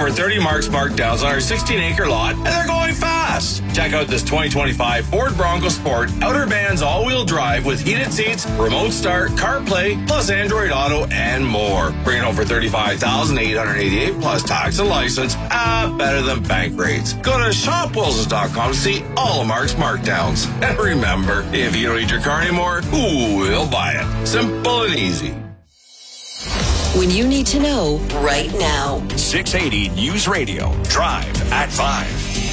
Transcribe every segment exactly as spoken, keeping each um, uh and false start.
over thirty Marks markdowns on our sixteen-acre lot, and they're going fast. Check out this twenty twenty-five Ford Bronco Sport Outer Bands all-wheel drive with heated seats, remote start, CarPlay, plus Android Auto, and more. Bringing home for thirty-five thousand eight hundred eighty-eight dollars plus tax and license. Ah, better than bank rates. Go to shop wilsons dot com to see all of Mark's markdowns. And remember, if you don't need your car anymore, who will buy it? Simple and easy. When you need to know right now. six eighty News Radio. Drive at five.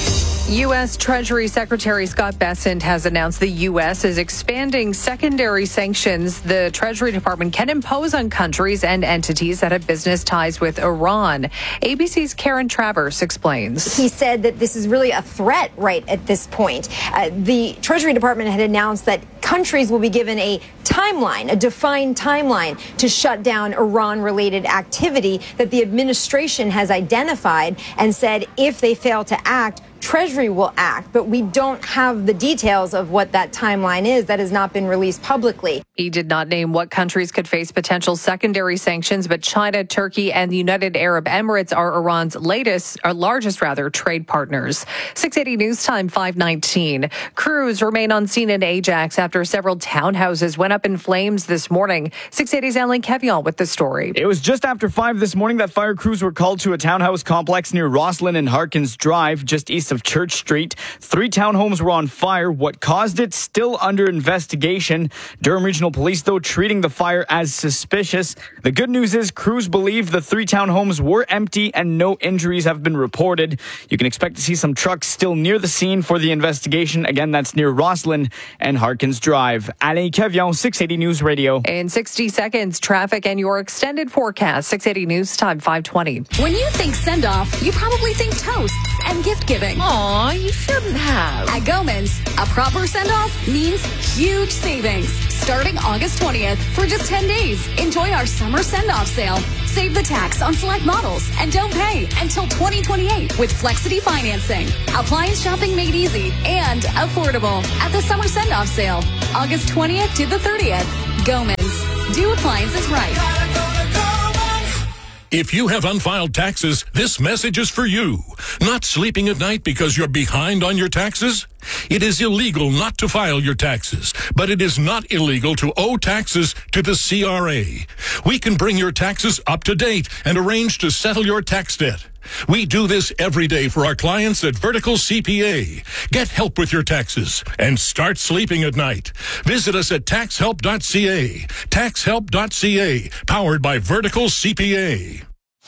U S. Treasury Secretary Scott Bessent has announced the U S is expanding secondary sanctions the Treasury Department can impose on countries and entities that have business ties with Iran. A B C's Karen Travers explains. He said that this is really a threat right at this point. Uh, the Treasury Department had announced that countries will be given a timeline, a defined timeline to shut down Iran-related activity that the administration has identified and said if they fail to act, Treasury will act, but we don't have the details of what that timeline is. That has not been released publicly. He did not name what countries could face potential secondary sanctions, but China, Turkey, and the United Arab Emirates are Iran's latest, or largest rather, trade partners. six eighty News Time, five nineteen. Crews remain on scene in Ajax after several townhouses went up in flames this morning. six eighty's Alan Kevion with the story. It was just after five this morning that fire crews were called to a townhouse complex near Roslyn and Harkins Drive, just east of Church Street. Three townhomes were on fire. What caused it still under investigation. Durham Regional Police, though, treating the fire as suspicious. The good news is crews believe the three townhomes were empty and no injuries have been reported. You can expect to see some trucks still near the scene for the investigation. Again, that's near Roslyn and Harkins Drive. Alain Kevion, six eighty News Radio. In sixty seconds, traffic and your extended forecast. six eighty News Time, five twenty. When you think send-off, you probably think toasts and gift-giving. Aw, you shouldn't have. At Gomans, a proper send-off means huge savings. Starting August twentieth for just ten days. Enjoy our summer send-off sale. Save the tax on select models and don't pay until twenty twenty-eight with Flexity financing. Appliance shopping made easy and affordable at the summer send-off sale. August twentieth to the thirtieth. Gomans. Do appliances right. If you have unfiled taxes, this message is for you. Not sleeping at night because you're behind on your taxes? It is illegal not to file your taxes, but it is not illegal to owe taxes to the C R A. We can bring your taxes up to date and arrange to settle your tax debt. We do this every day for our clients at Vertical C P A. Get help with your taxes and start sleeping at night. Visit us at tax help dot c a. tax help dot c a, powered by Vertical C P A.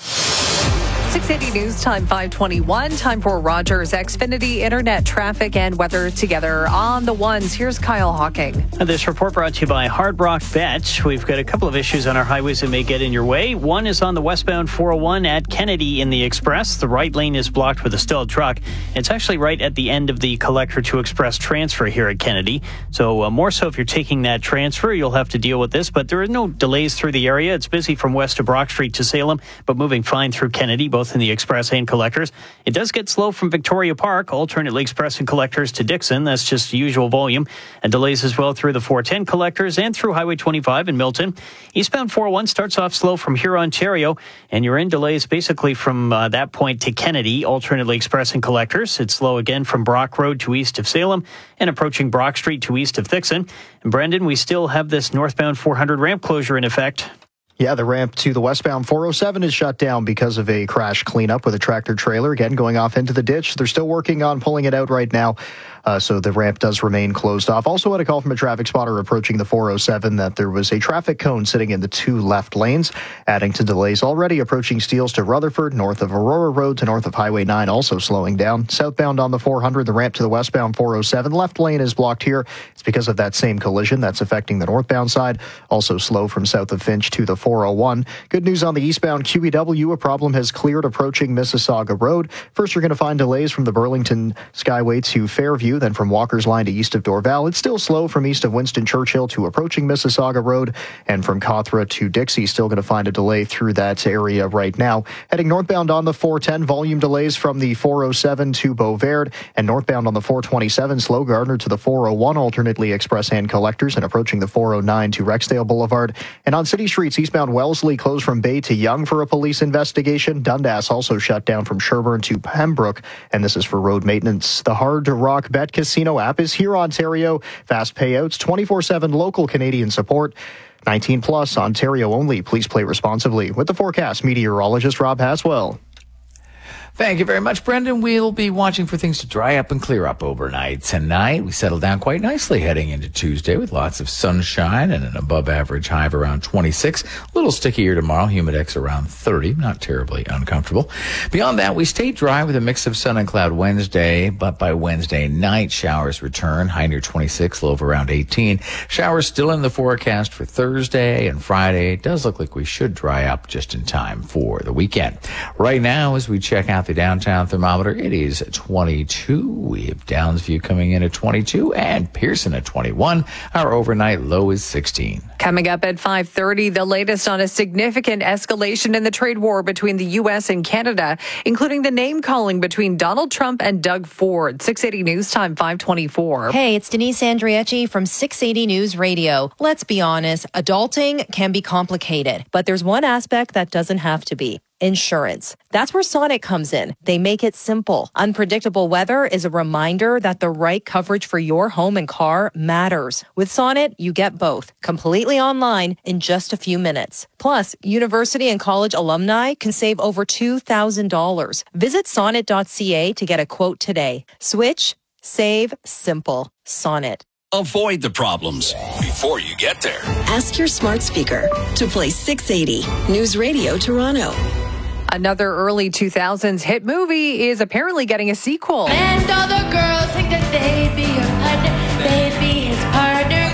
six eighty News Time, five twenty-one. Time for Rogers Xfinity Internet traffic and weather together on the ones. Here's Kyle Hawking. This report brought to you by Hard Rock Bet. We've got a couple of issues on our highways that may get in your way. One is on the westbound four oh one at Kennedy in the Express. The right lane is blocked with a stalled truck. It's actually right at the end of the Collector to Express transfer here at Kennedy. So uh, more so if you're taking that transfer, you'll have to deal with this. But there are no delays through the area. It's busy from west of Brock Street to Salem, but moving fine through Kennedy, both in the Express and Collectors. It does get slow from Victoria Park, alternately Express and Collectors to Dixon. That's just the usual volume. And delays as well through the four ten Collectors and through Highway twenty-five in Milton. Eastbound four oh one starts off slow from Huron, Ontario, and you're in delays basically from uh, that point to Kennedy, alternately Express and Collectors. It's slow again from Brock Road to east of Salem and approaching Brock Street to east of Dixon. And Brendan, we still have this northbound four hundred ramp closure in effect. Yeah, the ramp to the westbound four oh seven is shut down because of a crash cleanup with a tractor trailer, again, going off into the ditch. They're still working on pulling it out right now. Uh, so the ramp does remain closed off. Also had a call from a traffic spotter approaching the four oh seven that there was a traffic cone sitting in the two left lanes, adding to delays already approaching Steeles to Rutherford, north of Aurora Road to north of Highway nine, also slowing down. Southbound on the four hundred, the ramp to the westbound four oh seven, left lane is blocked here. It's because of that same collision that's affecting the northbound side. Also slow from south of Finch to the four oh one. Good news on the eastbound Q E W. A problem has cleared approaching Mississauga Road. First, you're going to find delays from the Burlington Skyway to Fairview, then from Walker's Line to east of Dorval. It's still slow from east of Winston Churchill to approaching Mississauga Road, and from Cawthra to Dixie, still going to find a delay through that area right now. Heading northbound on the four ten, volume delays from the four oh seven to Beauvert, and northbound on the four twenty-seven, slow Gardner to the four oh one, alternately Express and Collectors, and approaching the four oh nine to Rexdale Boulevard. And on city streets, eastbound Eastbound Wellesley closed from Bay to Yonge for a police investigation. Dundas also shut down from Sherbourne to Pembroke, and this is for road maintenance. The Hard Rock Bet Casino app is here, Ontario. Fast payouts, twenty-four seven local Canadian support. nineteen plus, Ontario only. Please play responsibly. With the forecast, meteorologist Rob Haswell. Thank you very much, Brendan. We'll be watching for things to dry up and clear up overnight. Tonight, we settle down quite nicely heading into Tuesday with lots of sunshine and an above-average high of around twenty-six. A little stickier tomorrow, humidex around thirty, not terribly uncomfortable. Beyond that, we stay dry with a mix of sun and cloud Wednesday, but by Wednesday night, showers return, high near twenty-six, low of around eighteen. Showers still in the forecast for Thursday and Friday. It does look like we should dry up just in time for the weekend. Right now, as we check out the downtown thermometer, it is twenty-two. We have Downsview coming in at twenty-two and Pearson at twenty-one. Our overnight low is sixteen. Coming up at five thirty, the latest on a significant escalation in the trade war between the U S and Canada, including the name-calling between Donald Trump and Doug Ford. six eighty News Time, five twenty-four. Hey, it's Denise Andrieci from six eighty News Radio. Let's be honest, adulting can be complicated, but there's one aspect that doesn't have to be. Insurance. That's where Sonnet comes in. They make it simple. Unpredictable weather is a reminder that the right coverage for your home and car matters. With Sonnet, you get both, completely online in just a few minutes. Plus, university and college alumni can save over two thousand dollars. Visit sonnet dot c a to get a quote today. Switch, save, simple. Sonnet. Avoid the problems before you get there. Ask your smart speaker to play six eighty News Radio Toronto. Another early two thousands hit movie is apparently getting a sequel. And all the girls think that they'd be your partner, they'd be his partner,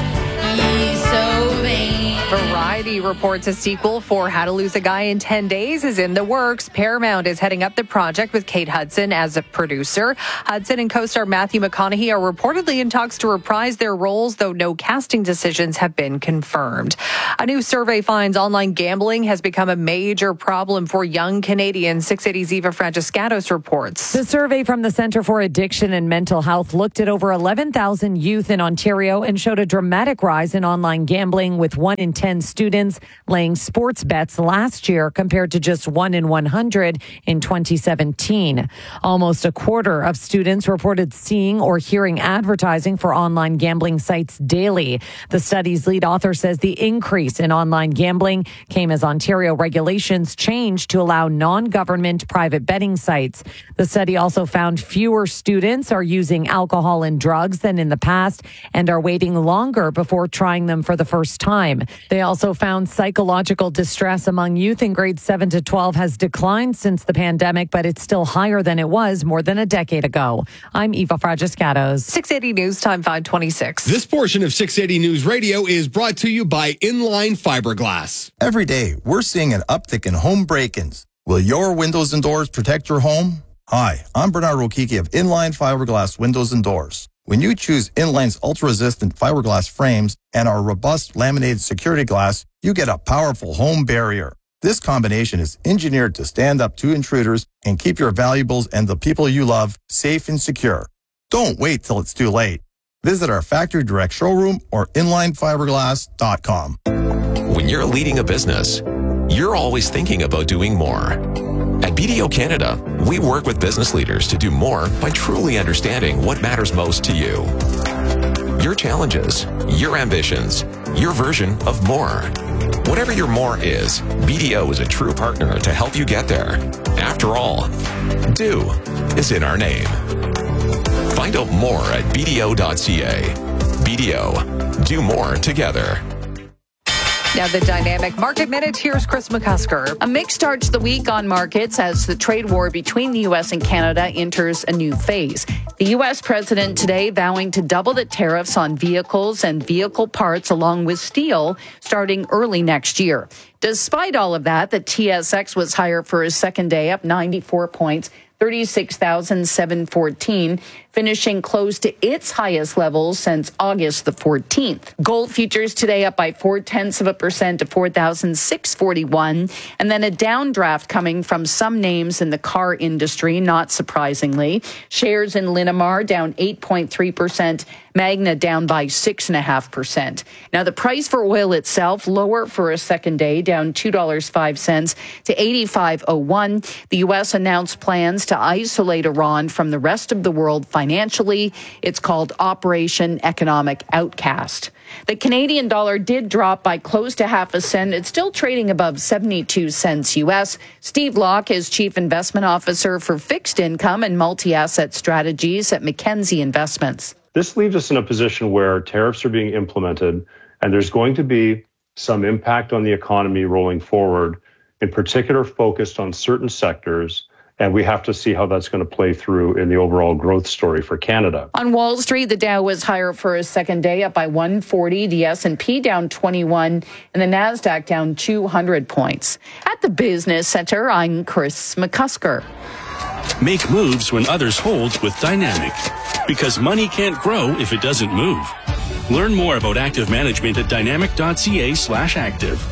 cause he's so vain. Variety reports a sequel for How to Lose a Guy in ten days is in the works. Paramount is heading up the project with Kate Hudson as a producer. Hudson and co-star Matthew McConaughey are reportedly in talks to reprise their roles, though no casting decisions have been confirmed. A new survey finds online gambling has become a major problem for young Canadians. six eighty's Eva Francescatos reports. The survey from the Centre for Addiction and Mental Health looked at over eleven thousand youth in Ontario and showed a dramatic rise in online gambling, with one in ten students laying sports bets last year compared to just one in one hundred in twenty seventeen. Almost a quarter of students reported seeing or hearing advertising for online gambling sites daily. The study's lead author says the increase in online gambling came as Ontario regulations changed to allow non-government private betting sites. The study also found fewer students are using alcohol and drugs than in the past and are waiting longer before trying them for the first time. They also found psychological distress among youth in grades seven to twelve has declined since the pandemic, but it's still higher than it was more than a decade ago. I'm Eva Fragiscatos. six eighty News Time, five twenty-six. This portion of six eighty News Radio is brought to you by Inline Fiberglass. Every day, we're seeing an uptick in home break-ins. Will your windows and doors protect your home? Hi, I'm Bernard Rokiki of Inline Fiberglass Windows and Doors. When you choose Inline's ultra-resistant fiberglass frames and our robust laminated security glass, you get a powerful home barrier. This combination is engineered to stand up to intruders and keep your valuables and the people you love safe and secure. Don't wait till it's too late. Visit our factory direct showroom or inline fiberglass dot com. When you're leading a business, you're always thinking about doing more. At B D O Canada, we work with business leaders to do more by truly understanding what matters most to you. Your challenges, your ambitions, your version of more. Whatever your more is, B D O is a true partner to help you get there. After all, do is in our name. Find out more at b d o dot c a. B D O, do more together. Now the Dynamic Market Minute, here's Chris McCusker. A mixed start to the week on markets as the trade war between the U S and Canada enters a new phase. The U S president today vowing to double the tariffs on vehicles and vehicle parts along with steel starting early next year. Despite all of that, the T S X was higher for a second day, up ninety-four points. thirty-six thousand seven hundred fourteen, finishing close to its highest level since August the fourteenth. Gold futures today up by four tenths of a percent to four thousand six hundred forty-one, and then a downdraft coming from some names in the car industry, not surprisingly. Shares in Linamar down eight point three percent Magna down by six point five percent. Now, the price for oil itself lower for a second day, down two dollars and five cents to eighty-five oh one. The U S announced plans to isolate Iran from the rest of the world financially. It's called Operation Economic Outcast. The Canadian dollar did drop by close to half a cent. It's still trading above seventy-two cents U S. Steve Locke is Chief Investment Officer for Fixed Income and Multi-Asset Strategies at Mackenzie Investments. This leaves us in a position where tariffs are being implemented, and there's going to be some impact on the economy rolling forward, in particular focused on certain sectors. And we have to see how that's going to play through in the overall growth story for Canada. On Wall Street, the Dow was higher for a second day, up by one forty. The S and P down twenty-one, and the Nasdaq down two hundred points. At the Business Center, I'm Chris McCusker. Make moves when others hold with Dynamic, because money can't grow if it doesn't move. Learn more about active management at dynamic.ca slash active.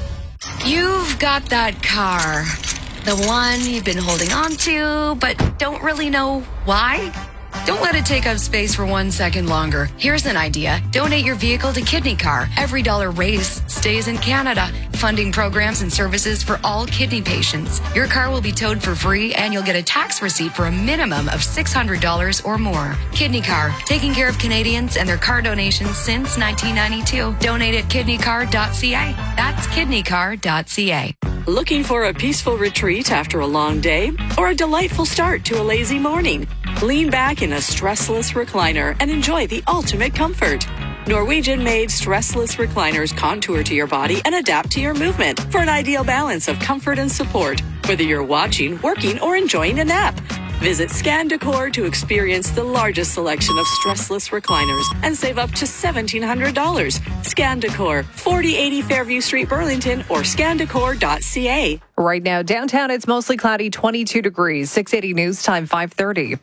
You've got that car. The one you've been holding on to, but don't really know why? Don't let it take up space for one second longer. Here's an idea. Donate your vehicle to Kidney Car. Every dollar raised stays in Canada, funding programs and services for all kidney patients. Your car will be towed for free, and you'll get a tax receipt for a minimum of six hundred dollars or more. Kidney Car, taking care of Canadians and their car donations since nineteen ninety-two. Donate at kidney car dot c a. That's kidney car dot c a. Looking for a peaceful retreat after a long day or a delightful start to a lazy morning? Lean back in a stressless recliner and enjoy the ultimate comfort. Norwegian-made stressless recliners contour to your body and adapt to your movement for an ideal balance of comfort and support, whether you're watching, working, or enjoying a nap. Visit Scan Decor to experience the largest selection of stressless recliners and save up to seventeen hundred dollars. Scan Decor, forty eighty Fairview Street, Burlington, or scan decor dot c a. Right now, downtown, it's mostly cloudy, twenty-two degrees. six eighty News Time, five thirty.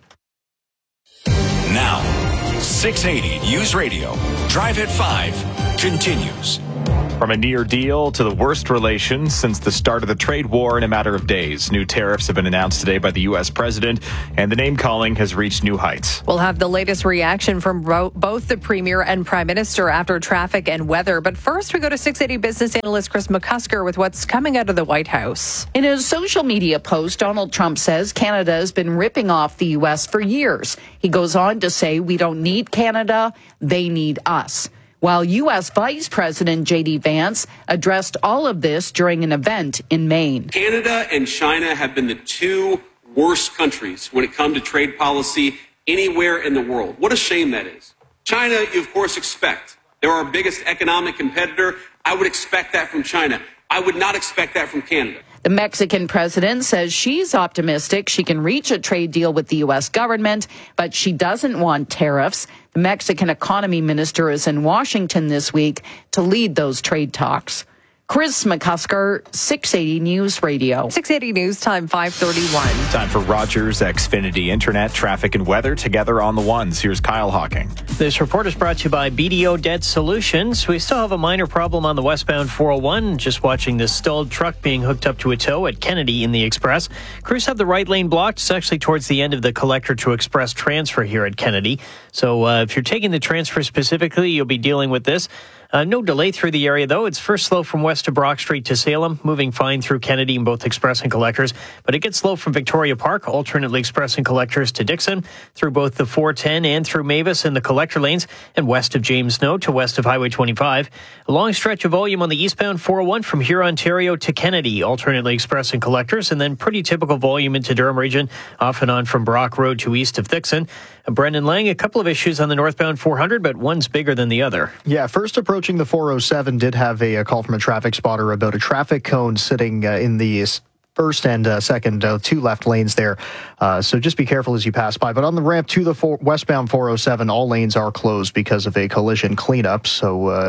Now, six eighty News Radio, Drive at five, continues. From a near deal to the worst relations since the start of the trade war in a matter of days. New tariffs have been announced today by the U S president, and the name-calling has reached new heights. We'll have the latest reaction from ro- both the Premier and Prime Minister after traffic and weather. But first, we go to six eighty business analyst Chris McCusker with what's coming out of the White House. In a social media post, Donald Trump says Canada has been ripping off the U S for years. He goes on to say, we don't need Canada, they need us. While U S Vice President J D Vance addressed all of this during an event in Maine. Canada and China have been the two worst countries when it comes to trade policy anywhere in the world. What a shame that is. China, you of course expect. They're our biggest economic competitor. I would expect that from China. I would not expect that from Canada. The Mexican president says she's optimistic she can reach a trade deal with the U S government, but she doesn't want tariffs. The Mexican economy minister is in Washington this week to lead those trade talks. Chris McCusker, six eighty News Radio. six eighty News Time, five thirty-one. Time for Rogers Xfinity Internet, traffic and weather together on the ones. Here's Kyle Hawking. This report is brought to you by B D O Debt Solutions. We still have a minor problem on the westbound four oh one. Just watching this stalled truck being hooked up to a tow at Kennedy in the Express. Crews have the right lane blocked. It's actually towards the end of the collector to express transfer here at Kennedy. So uh, if you're taking the transfer specifically, you'll be dealing with this. Uh, no delay through the area, though. It's first slow from west of Brock Street to Salem, moving fine through Kennedy in both express and collectors. But it gets slow from Victoria Park, alternately express and collectors to Dixon, through both the four ten and through Mavis in the collector lanes, and west of James Snow to west of Highway twenty-five. A long stretch of volume on the eastbound four oh one from Huron, Ontario to Kennedy, alternately express and collectors, and then pretty typical volume into Durham region, off and on from Brock Road to east of Dixon. Uh, Brendan Lang, a couple of issues on the northbound four hundred, but one's bigger than the other. Yeah, first approaching the four oh seven did have a, a call from a traffic spotter about a traffic cone sitting uh, in the first and uh, second, uh, two left lanes there. Uh, so just be careful as you pass by. But on the ramp to the four, westbound four oh seven, all lanes are closed because of a collision cleanup. So uh,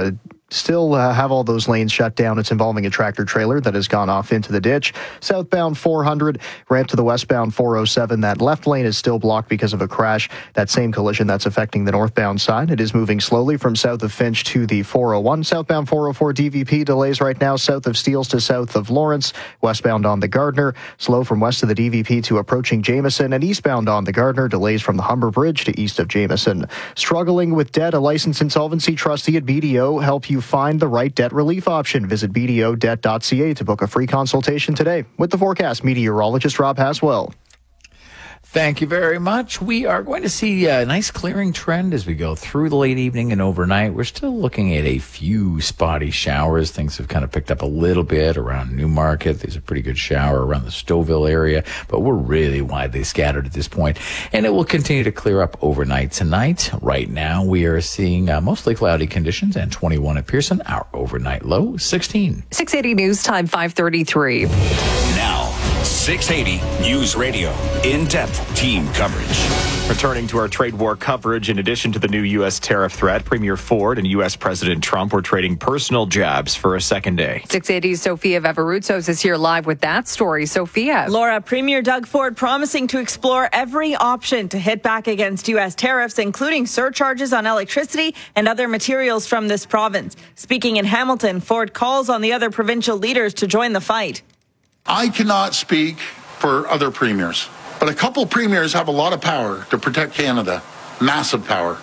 still uh, have all those lanes shut down. It's involving a tractor trailer that has gone off into the ditch. Southbound four hundred, ramp to the westbound four oh seven. That left lane is still blocked because of a crash. That same collision that's affecting the northbound side. It is moving slowly from south of Finch to the four oh one. Southbound four oh four D V P delays right now south of Steeles to south of Lawrence. Westbound on the Gardner. Slow from west of the D V P to approaching Jameson. And eastbound on the Gardner. Delays from the Humber Bridge to east of Jameson. Struggling with debt? A licensed insolvency trustee at B D O help you find the right debt relief option. Visit b d o debt dot c a to book a free consultation today. With the forecast, meteorologist Rob Haswell. Thank you very mumuch. We are going to see a nice clearing trend as we go through the late evening and overnight. We're still looking at a few spotty showers. Things have kind of picked up a little bit around Newmarket. There's a pretty good shower around the Stouffville area, but we're really widely scattered at this point, and it will continue to clear up overnight tonight. Right now, we are seeing uh, mostly cloudy conditions and twenty-one at Pearson. Our overnight low, sixteen. six eighty News Time, five thirty-three. Now, six eighty News Radio. In-depth team coverage. Returning to our trade war coverage, in addition to the new U S tariff threat, Premier Ford and U S President Trump were trading personal jabs for a second day. six eighty's Sophia Vavarutsos is here live with that story. Sophia. Laura, Premier Doug Ford promising to explore every option to hit back against U S tariffs, including surcharges on electricity and other materials from this province. Speaking in Hamilton, Ford calls on the other provincial leaders to join the fight. I cannot speak for other premiers, but a couple premiers have a lot of power to protect Canada, massive power.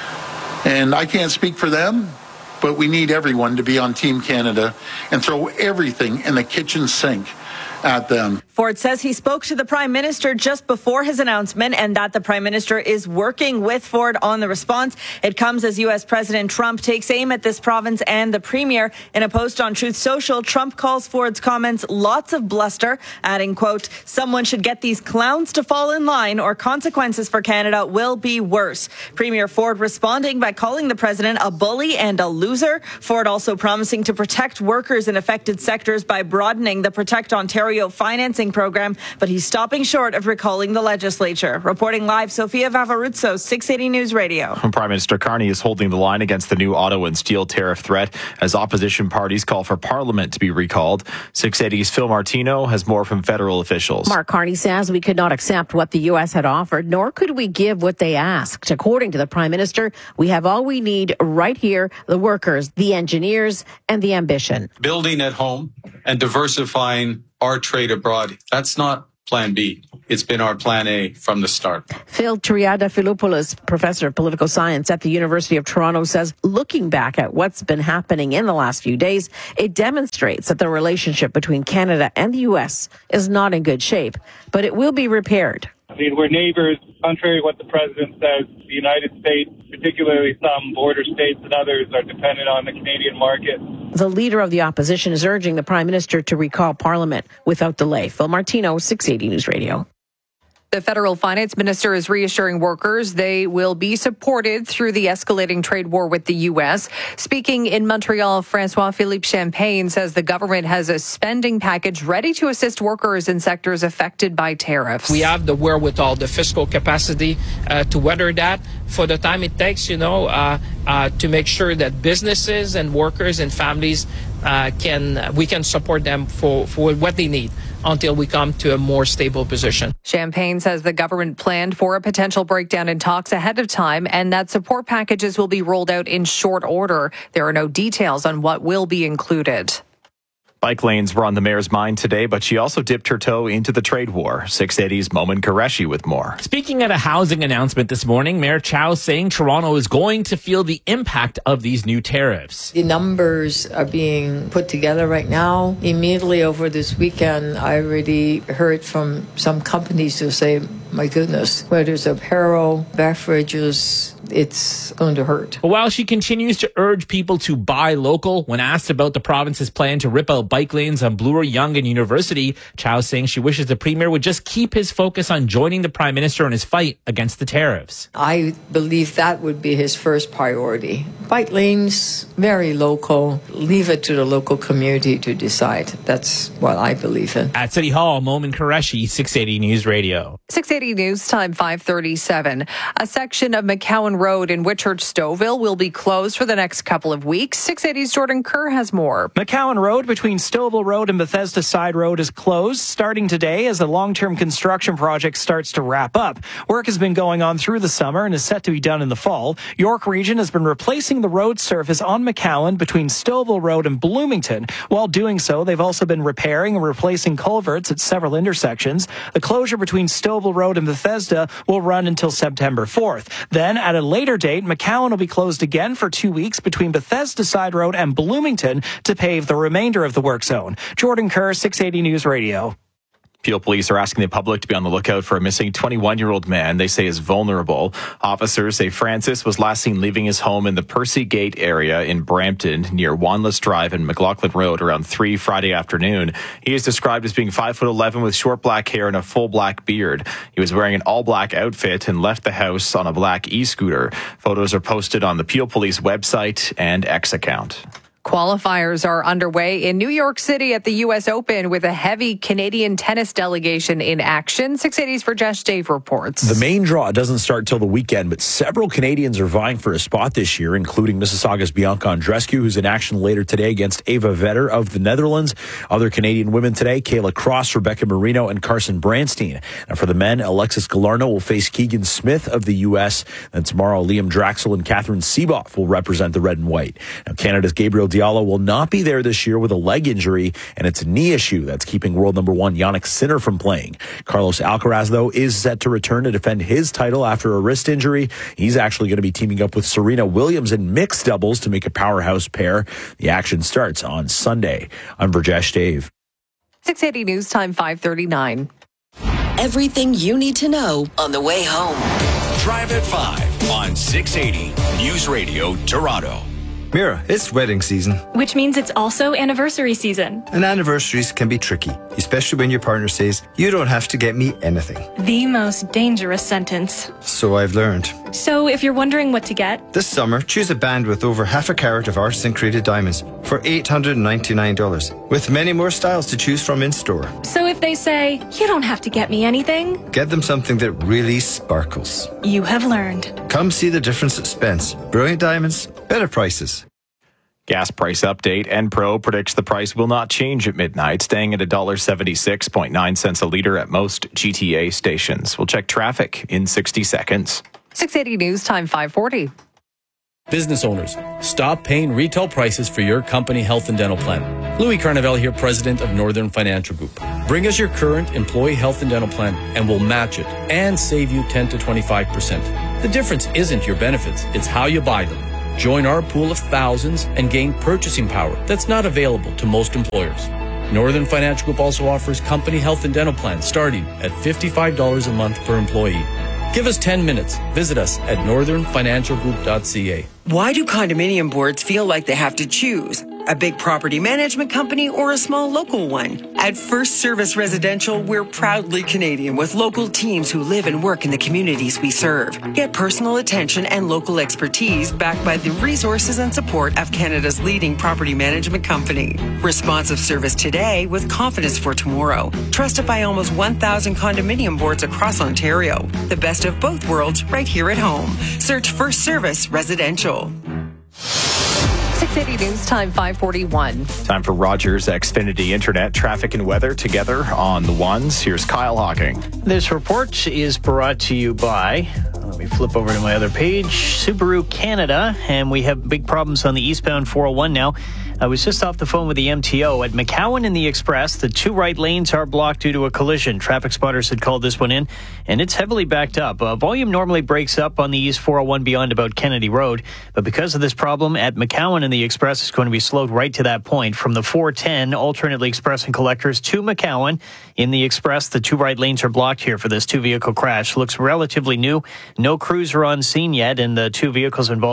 And I can't speak for them, but we need everyone to be on Team Canada and throw everything in the kitchen sink at them. Ford says he spoke to the Prime Minister just before his announcement and that the Prime Minister is working with Ford on the response. It comes as U S President Trump takes aim at this province and the Premier. In a post on Truth Social, Trump calls Ford's comments lots of bluster, adding, quote, someone should get these clowns to fall in line or consequences for Canada will be worse. Premier Ford responding by calling the president a bully and a loser. Ford also promising to protect workers in affected sectors by broadening the Protect Ontario financing program, but he's stopping short of recalling the legislature. Reporting live, Sophia Vavarutsos, six eighty News Radio. Prime Minister Carney is holding the line against the new auto and steel tariff threat as opposition parties call for Parliament to be recalled. six eighty's Phil Martino has more from federal officials. Mark Carney says we could not accept what the U S had offered, nor could we give what they asked. According to the Prime Minister, we have all we need right here, the workers, the engineers, and the ambition. Building at home and diversifying our trade abroad. That's not plan B. It's been our plan A from the start. Phil Triadafilopoulos, professor of political science at the University of Toronto, says looking back at what's been happening in the last few days, it demonstrates that the relationship between Canada and the U S is not in good shape, but it will be repaired. I mean, we're neighbors. Contrary to what the president says, the United States, particularly some border states and others, are dependent on the Canadian market. The leader of the opposition is urging the Prime Minister to recall Parliament without delay. Phil Martino, six eighty News Radio. The federal finance minister is reassuring workers they will be supported through the escalating trade war with the U S. Speaking in Montreal, François-Philippe Champagne says the government has a spending package ready to assist workers in sectors affected by tariffs. We have the wherewithal, the fiscal capacity uh, to weather that for the time it takes, you know, uh, uh, to make sure that businesses and workers and families uh, can, we can support them for, for what they need until we come to a more stable position. Champagne says the government planned for a potential breakdown in talks ahead of time and that support packages will be rolled out in short order. There are no details on what will be included. Bike lanes were on the mayor's mind today, but she also dipped her toe into the trade war. six eighty's Momin Qureshi with more. Speaking at a housing announcement this morning, Mayor Chow saying Toronto is going to feel the impact of these new tariffs. The numbers are being put together right now. Immediately over this weekend, I already heard from some companies who say, my goodness, whether it's apparel, beverages, it's going to hurt. But while she continues to urge people to buy local, when asked about the province's plan to rip out bike lanes on Bloor-Yonge and University. Chow saying she wishes the premier would just keep his focus on joining the prime minister in his fight against the tariffs. I believe that would be his first priority. Bike lanes, very local. Leave it to the local community to decide. That's what I believe in. At City Hall, Momin Qureshi, six eighty News Radio. six eighty News Time, five thirty-seven. A section of McCowan Road in Whitchurch-Stouffville will be closed for the next couple of weeks. six eighty's Jordan Kerr has more. McCowan Road between Stouffville Road and Bethesda Side Road is closed starting today as the long-term construction project starts to wrap up. Work has been going on through the summer and is set to be done in the fall. York Region has been replacing the road surface on McCowan between Stouffville Road and Bloomington. While doing so, they've also been repairing and replacing culverts at several intersections. The closure between Stouffville Road and Bethesda will run until September fourth. Then, at a later date, McCowan will be closed again for two weeks between Bethesda Side Road and Bloomington to pave the remainder of the work zone. Jordan Kerr, six eighty News Radio. Peel police are asking the public to be on the lookout for a missing twenty-one-year-old man they say is vulnerable. Officers say Francis was last seen leaving his home in the Percy Gate area in Brampton near Wanless Drive and McLaughlin Road around three Friday afternoon. He is described as being five foot eleven with short black hair and a full black beard. He was wearing an all-black outfit and left the house on a black e-scooter. Photos are posted on the Peel Police website and X account. Qualifiers are underway in New York City at the U S Open with a heavy Canadian tennis delegation in action. six eighty's Rajesh Dave reports. The main draw doesn't start till the weekend, but several Canadians are vying for a spot this year, including Mississauga's Bianca Andreescu, who's in action later today against Ava Vetter of the Netherlands. Other Canadian women today, Kayla Cross, Rebecca Marino, and Carson Branstein. Now for the men, Alexis Galarno will face Keegan Smith of the U S. Then tomorrow, Liam Draxel and Catherine Seeboff will represent the red and white. Now Canada's Gabriel Diallo will not be there this year with a leg injury, and it's a knee issue that's keeping world number one Jannik Sinner from playing. Carlos Alcaraz, though, is set to return to defend his title after a wrist injury. He's actually going to be teaming up with Serena Williams in mixed doubles to make a powerhouse pair. The action starts on Sunday. I'm Rajesh Dave. six eighty News Time, five thirty-nine. Everything you need to know on the way home. Drive at five on six eighty News Radio Toronto. Mira, it's wedding season. Which means it's also anniversary season. And anniversaries can be tricky, especially when your partner says, you don't have to get me anything. The most dangerous sentence. So I've learned. So if you're wondering what to get, this summer, choose a band with over half a carat of artisan created diamonds for eight hundred ninety-nine dollars, with many more styles to choose from in store. So if they say, you don't have to get me anything, get them something that really sparkles. You have learned. Come see the difference at Spence. Brilliant diamonds, better prices. Gas price update. Enpro predicts the price will not change at midnight, staying at one dollar seventy-six point nine cents a litre at most G T A stations. We'll check traffic in sixty seconds. six eighty News Time, five forty. Business owners, stop paying retail prices for your company health and dental plan. Louis Carnevale here, president of Northern Financial Group. Bring us your current employee health and dental plan and we'll match it and save you ten to twenty-five percent. The difference isn't your benefits, it's how you buy them. Join our pool of thousands and gain purchasing power that's not available to most employers. Northern Financial Group also offers company health and dental plans starting at fifty-five dollars a month per employee. Give us ten minutes. Visit us at northern financial group dot c a. Why do condominium boards feel like they have to choose? A big property management company or a small local one? At First Service Residential, we're proudly Canadian with local teams who live and work in the communities we serve. Get personal attention and local expertise backed by the resources and support of Canada's leading property management company. Responsive service today with confidence for tomorrow. Trusted by almost one thousand condominium boards across Ontario. The best of both worlds right here at home. Search First Service Residential. six eighty News Time, five forty-one. Time for Rogers Xfinity Internet traffic and weather together on the ones. Here's Kyle Hawking. This report is brought to you by, let me flip over to my other page, Subaru Canada, and we have big problems on the eastbound four oh one now. I was just off the phone with the M T O. At McCowan and the Express, the two right lanes are blocked due to a collision. Traffic spotters had called this one in, and it's heavily backed up. Uh, volume normally breaks up on the East four oh one beyond about Kennedy Road, but because of this problem at McCowan and the Express, is going to be slowed right to that point. From the four ten, alternately Express and Collectors to McCowan. In the Express, the two right lanes are blocked here for this two-vehicle crash. Looks relatively new. No crews are on scene yet, and the two vehicles involved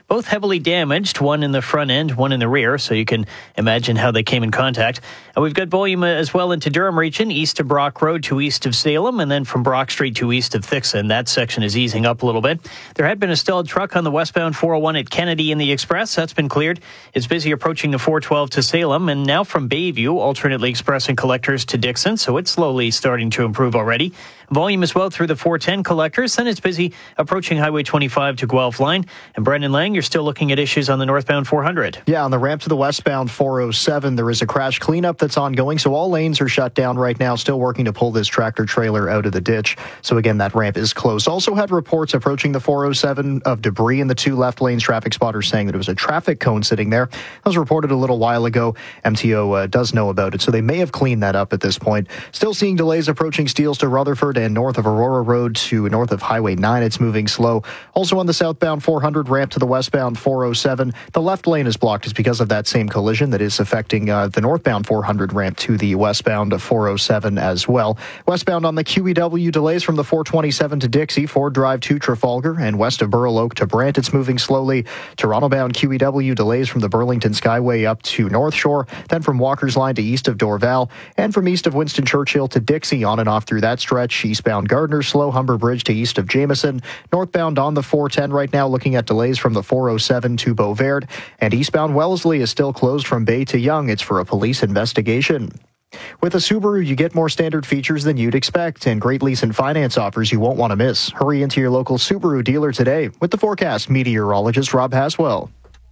both heavily damaged, one in the front end, one in the rear, so you can imagine how they came in contact. And we've got volume as well into Durham region, east of Brock Road to east of Salem, and then from Brock Street to east of Thixon. That section is easing up a little bit. There had been a stalled truck on the westbound four oh one at Kennedy in the Express. That's been cleared. It's busy approaching the four twelve to Salem, and now from Bayview, alternately expressing collectors to Dixon, so it's slowly starting to improve already. Volume as well through the four ten collectors. Then it's busy approaching Highway twenty-five to Guelph Line. And Brendan Lang, you're still looking at issues on the northbound four hundred. Yeah, on the ramp to the westbound four oh seven, there is a crash cleanup that's ongoing. So all lanes are shut down right now, still working to pull this tractor trailer out of the ditch. So again, that ramp is closed. Also had reports approaching the four oh seven of debris in the two left lanes. Traffic spotters saying that it was a traffic cone sitting there. That was reported a little while ago. M T O uh, does know about it, so they may have cleaned that up at this point. Still seeing delays approaching Steeles to Rutherford and north of Aurora Road to north of Highway nine. It's moving slow. Also on the southbound four hundred ramp to the westbound four oh seven, the left lane is blocked. It's because of that same collision that is affecting uh, the northbound four hundred ramp to the westbound four oh seven as well. Westbound on the Q E W, delays from the four twenty-seven to Dixie, Ford Drive to Trafalgar, and west of Burl Oak to Brant. It's moving slowly. Toronto-bound Q E W, delays from the Burlington Skyway up to North Shore, then from Walker's Line to east of Dorval, and from east of Winston Churchill to Dixie, on and off through that stretch. Eastbound Gardner slow, Humber Bridge to east of Jameson. Northbound on the four ten right now, looking at delays from the four oh seven to Beauverde, and eastbound Wellesley is still closed from Bay to Yonge. It's for a police investigation. With a Subaru, you get more standard features than you'd expect, and great lease and finance offers you won't want to miss. Hurry into your local Subaru dealer today. With the forecast, meteorologist Rob Haswell.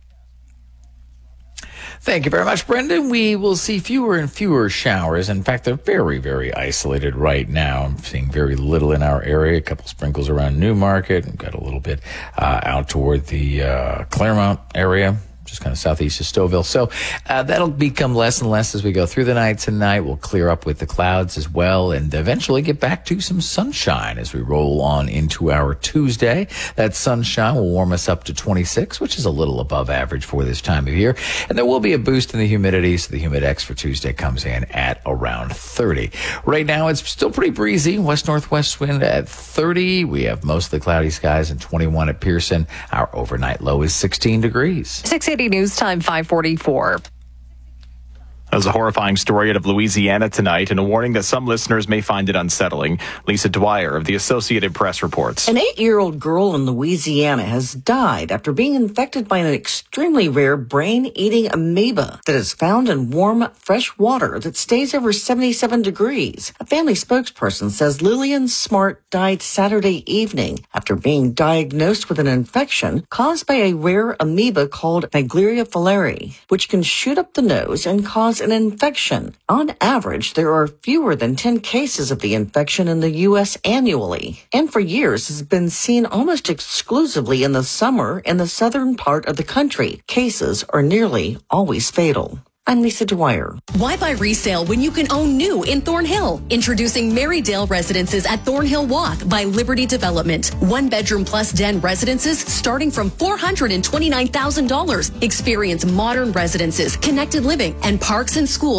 Thank you very much, Brendan. We will see fewer and fewer showers. In fact, they're very, very isolated right now. I'm seeing very little in our area. A couple sprinkles around Newmarket. We've got a little bit uh, out toward the uh, Claremont area, just kind of southeast of Stouffville. So uh, that'll become less and less as we go through the night tonight. We'll clear up with the clouds as well and eventually get back to some sunshine as we roll on into our Tuesday. That sunshine will warm us up to twenty-six, which is a little above average for this time of year. And there will be a boost in the humidity, so the humidex for Tuesday comes in at around thirty. Right now, it's still pretty breezy. West-northwest wind at thirty. We have mostly cloudy skies and twenty-one at Pearson. Our overnight low is sixteen degrees. six eighty News Time, five forty-four. There's a horrifying story out of Louisiana tonight and a warning that some listeners may find it unsettling. Lisa Dwyer of the Associated Press reports. An eight-year-old girl in Louisiana has died after being infected by an extremely rare brain-eating amoeba that is found in warm, fresh water that stays over seventy-seven degrees. A family spokesperson says Lillian Smart died Saturday evening after being diagnosed with an infection caused by a rare amoeba called Naegleria fowleri, which can shoot up the nose and cause an infection. On average, there are fewer than ten cases of the infection in the U S annually, and for years has been seen almost exclusively in the summer in the southern part of the country. Cases are nearly always fatal. I'm Lisa Dwyer. Why buy resale when you can own new in Thornhill? Introducing Marydale Residences at Thornhill Walk by Liberty Development. One bedroom plus den residences starting from four hundred twenty-nine thousand dollars. Experience modern residences, connected living, and parks and schools